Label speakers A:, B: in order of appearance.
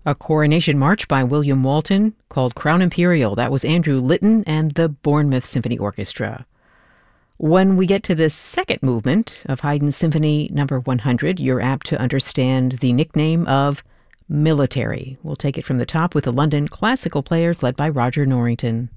A: A coronation march by William Walton called Crown Imperial. That was Andrew Litton and the Bournemouth Symphony Orchestra. When we get to the second movement of Haydn's Symphony No. 100, you're apt to understand the nickname of Military. We'll take it from the top with the London Classical Players led by Roger Norrington.